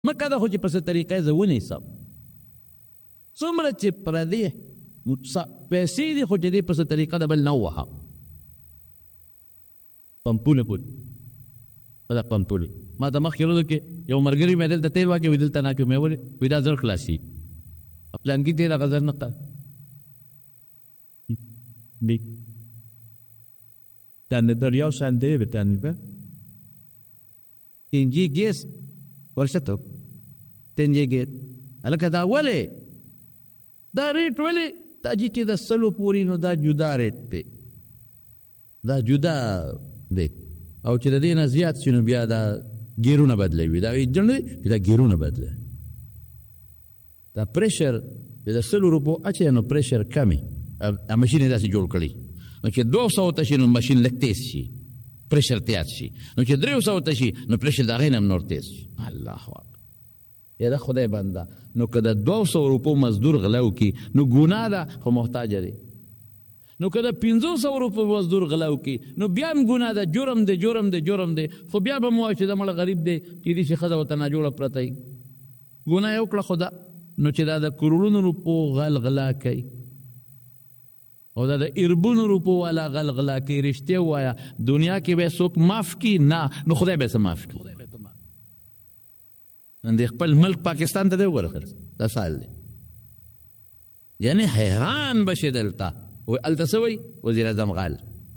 مکه ده خو چې په څه طریقه یې زه ونیسم. څومره چې پردې پیسې دي خو چې دې په څه طریقه د بل نه ووهم. پمپونه پول دا پمپونه ما ته مخکې ورځو کې یو ملګري مې دلته تېل واچوي دلته ناکې مې ولې وایي دا زر خلاصي پلانکي تېل هغه زر نه تانه دریاو شانده بتانه به تنجي گیس ورشتو تنجي گیس الکه دا ولې دا ریټ ولې دا چې د سلو پورې نو دا جدا ریټ دی دا جدا دی او چې د دې نه زیات شي نو بیا دا ګیرونه بدلوي دا جنرالي دا ګیرونه بدلوي دا پریشر د سلو روپو اچي نو پریشر کمی ماشین داسې جوړ کړي نو چې 200 ته شي نو ماشین لږ تیز شي پریشر تیز شي نو چې 300 ته شي نو پریشر د هغې نه هم نور تیز شي. الله اکبر یاره خدای بنده نو که د 200 روپو مزدور غلا وکړي نو ګناه ده خو محتاجه دی. نو که د 500 روپو مزدور غلا وکړي نو بیا هم ګناه ده جرم دی جرم دی جرم دی خو بیا به مو وایي چې دا مړه غریب دی کېدای شي ښځه ورته ناجوړه پرته وي ګناه یې وکړه خو دا نو چې دا د کروڑونو روپو غلا کوي او دا د اربونو روپو والا غلا کوي رښتیا ووایه دنیا کې به څوک معاف کړي نه نو خدای به څه معاف کړي. نن د خپل ملک پاکستان ته دی وګوره دا سال دی یعنی حیران بشي دلته هلته څه وایي وزیر اعظم غال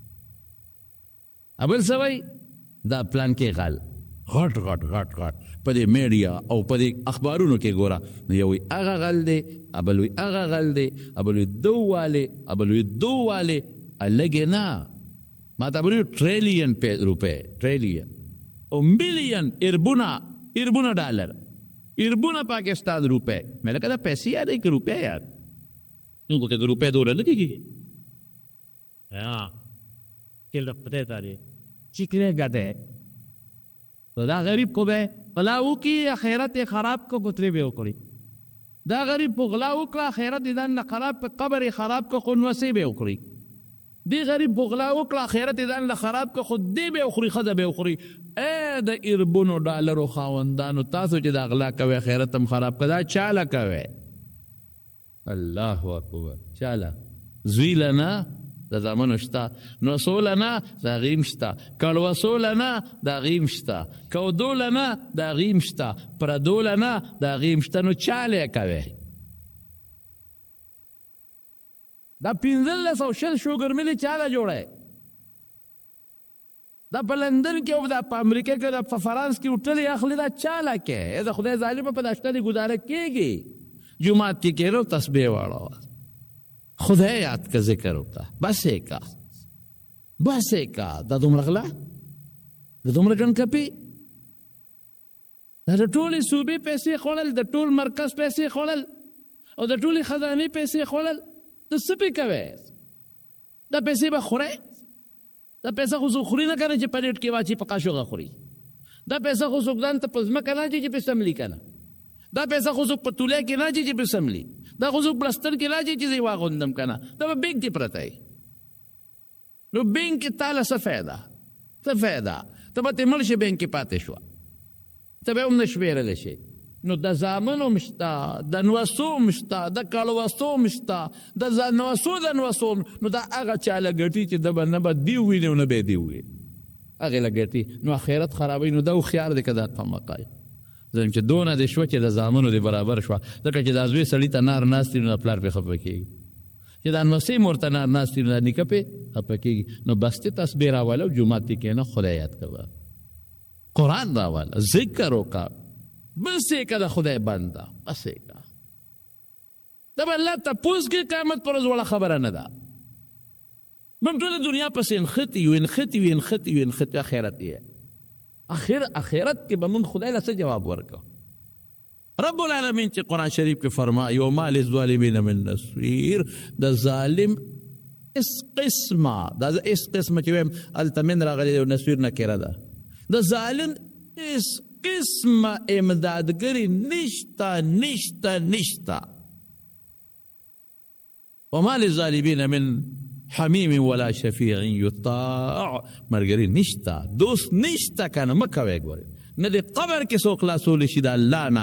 ابل څه وایي دا پلان کې غال غټ غټ غټ غټ په دې میډیا او په دې اخبارونو کې ګوره یو وایي هغه غل دی ابل وایي هغه غل دی ابل وایي دو والې ابل وایي دو والې لږې نه ما ته وایي ټریلیون روپۍ ټریلیون او میلیون اربونه ډالر اربونه پاکستان روپۍ میں نے کہا پیسے یاد ہے کہ روپے یاد ان کو کہتے روپے دو رہے لگے گی ہاں کل پتہ تاری چکنے گدے تو دا غریب کو بے غلاو کی خیرت خراب کو گترے بے اکڑی دا غریب کو غلاو کلا خیرت دان خراب قبر خراب کو خنوسی بے اکڑی دی غریب کو غلاو کلا خیرت دان خراب کو خود دی بے اکڑی خدا بے اکڑی اے دا اربونو ډالرو خاوندانو تاسو چې دا غلا کوي خیرت هم خراب کدا چاله کوي. الله اکبر چاله زوی لنا دا زامنو شتا نو سولنا دا غیم شتا کلو سولنا دا غیم شتا کودو لنا دا غیم شتا پردو لنا دا غیم شتا نو چاله کوي. دا 1500 شوګر ملي چاله جوړه دا په لندن کې او دا په امریکا کې دا په فرانس کې اٹھلې اخلي دا چاله کې دا خدای ظالم په داشتلې گزاره کېږي جمعات کې کېرو تسبیح واړو خدای یاد کا ذکر ہوتا بس ایک دا دومره غلا دا دومره ګن کپی دا ټولې صوبې پیسې خوړل د ټول مرکز پیسې خوړل او د ټولې خزانې پیسې خوړل د څه پې کوې دا پیسې به خورې دا پیسه خو څوک خوري نه کنه چې پلیټ کې واچي په قاشوغه خوري دا پیسه خو څوک ځان ته په ځمکه نه اچي چې په سملي کنه دا پیسه خو څوک په تولی کې نه اچي چې په سملي دا خو څوک بلستر کې نه اچي چې زه یې واغوندم کنه دا به بینک کې پرته وي نو بینک کې تاله څه فایده ته به تې مړ شي بینک کې پاتې شوه ته به هم نه شمېرلی شي نو د زامنو مشته د نوسو مشته د کړوسو مشته د نوسو نو دا هغه چاله ګټي چې د به نه به دی وویني او نه به دی وویني هغې له ګټي نو آخرت خرابوي نو دا هوښیار دی که دا قمقای زم چې دونه دې شوه چې د زامنو دې برابر شوه ځکه چې دا زوی سړي ته نار ناستي نو د پلار پې خفه کېږي چې دا نوسۍ مور ته نار ناستي نو د نیکه پې خفه کېږي نو بس ته تسبیح راوله او جومات کې کښېنه خدای یاد کوه قرآن راوله ذکر وکړه بس ایکا دا خدای بنده بس ایکا دا با اللہ تپوز کی قیامت پر از وڑا خبره ندا من طول دنیا پس انخطی آخرتی ہے آخرت کے بمن خدای لسا جواب ورکا رب العالمین چی قرآن شریف کے فرمائی وما للظالمین من نصیر دا ظالم اس قسمه چی ویم التمن را غلی نصیر نکره دا ظالم اس قسم امدادگری نشتا وما للظالمین من حمیم ولا شفیع یطاع مرگری نشتا دوست نشتا کنه مکوی گوری نه د قبر کې څوک خلاصولی شي د الله نه.